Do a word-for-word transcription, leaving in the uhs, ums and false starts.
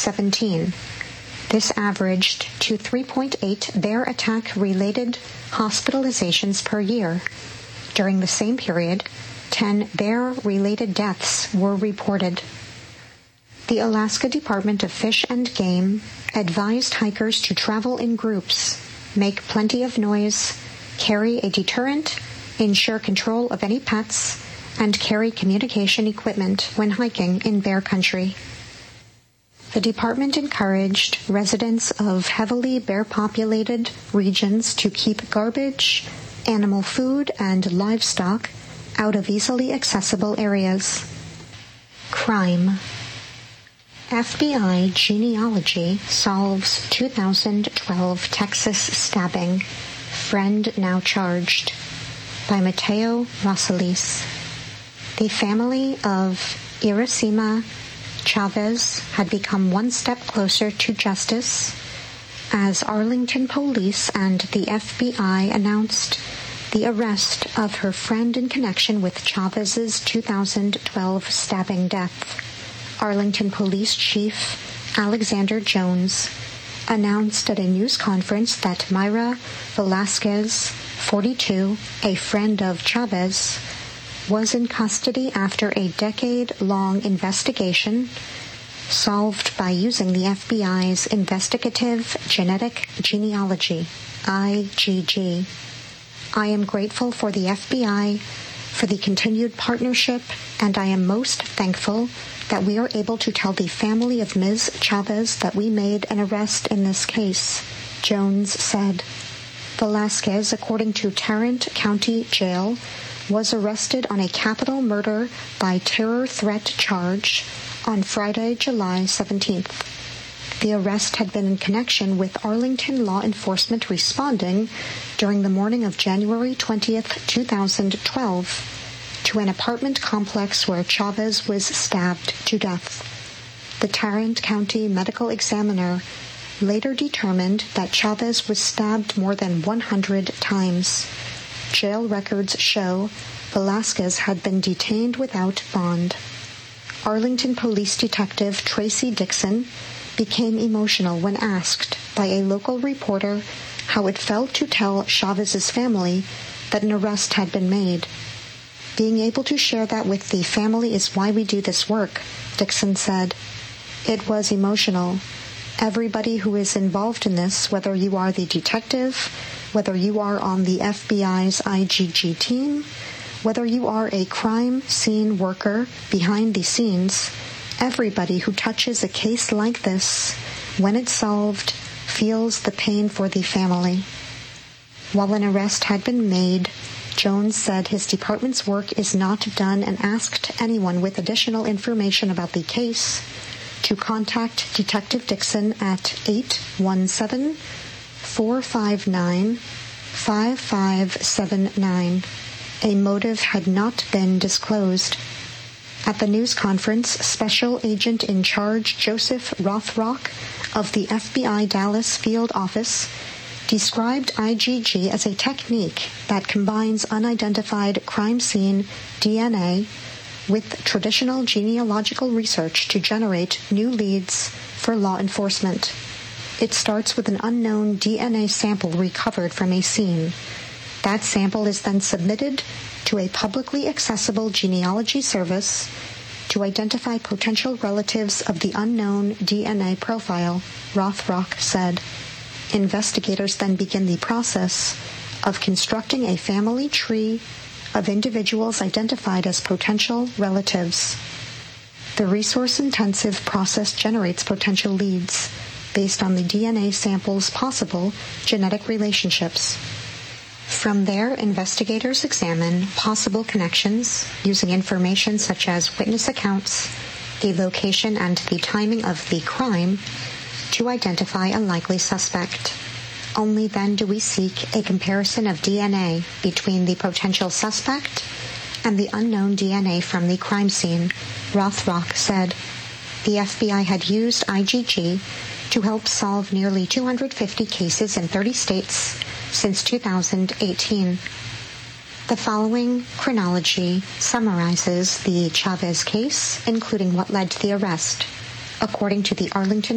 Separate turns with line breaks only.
seventeen. This averaged to three point eight bear attack-related hospitalizations per year. During the same period, ten bear-related deaths were reported. The Alaska Department of Fish and Game advised hikers to travel in groups, make plenty of noise, carry a deterrent, ensure control of any pets, and carry communication equipment when hiking in bear country. The department encouraged residents of heavily bear-populated regions to keep garbage, animal food, and livestock out of easily accessible areas. Crime. F B I genealogy solves two thousand twelve Texas stabbing. Friend now charged. By Mateo Rosales. The family of Iracema Chavez had become one step closer to justice as Arlington police and the F B I announced the arrest of her friend in connection with Chavez's two thousand twelve stabbing death. Arlington Police Chief Alexander Jones announced at a news conference that Myra Velasquez, forty-two, a friend of Chavez, was in custody after a decade-long investigation solved by using the F B I's Investigative Genetic Genealogy, I G G. I am grateful for the F B I for the continued partnership, and I am most thankful that we are able to tell the family of Miz Chavez that we made an arrest in this case, Jones said. Velasquez, according to Tarrant County Jail, was arrested on a capital murder by terror threat charge on Friday, July seventeenth. The arrest had been in connection with Arlington law enforcement responding during the morning of January twentieth, two thousand twelve, to an apartment complex where Chavez was stabbed to death. The Tarrant County medical examiner later determined that Chavez was stabbed more than one hundred times. Jail records show Velasquez had been detained without bond. Arlington Police Detective Tracy Dixon became emotional when asked by a local reporter how it felt to tell Chavez's family that an arrest had been made. Being able to share that with the family is why we do this work, Dixon said. It was emotional. Everybody who is involved in this, whether you are the detective, whether you are on the F B I's I G G team, whether you are a crime scene worker behind the scenes, everybody who touches a case like this, when it's solved, feels the pain for the family. While an arrest had been made, Jones said his department's work is not done and asked anyone with additional information about the case to contact Detective Dixon at eight one seven, four five nine, five five seven nine. A motive had not been disclosed. At the news conference, Special Agent in Charge Joseph Rothrock of the F B I Dallas Field Office described I G G as a technique that combines unidentified crime scene D N A with traditional genealogical research to generate new leads for law enforcement. It starts with an unknown D N A sample recovered from a scene. That sample is then submitted to a publicly accessible genealogy service to identify potential relatives of the unknown D N A profile, Rothrock said. Investigators then begin the process of constructing a family tree of individuals identified as potential relatives. The resource-intensive process generates potential leads based on the D N A sample's possible genetic relationships. From there, investigators examine possible connections using information such as witness accounts, the location and the timing of the crime, to identify a likely suspect. Only then do we seek a comparison of D N A between the potential suspect and the unknown D N A from the crime scene, Rothrock said. The F B I had used I G G to help solve nearly two hundred fifty cases in thirty states since two thousand eighteen. The following chronology summarizes the Chavez case, including what led to the arrest. According to the Arlington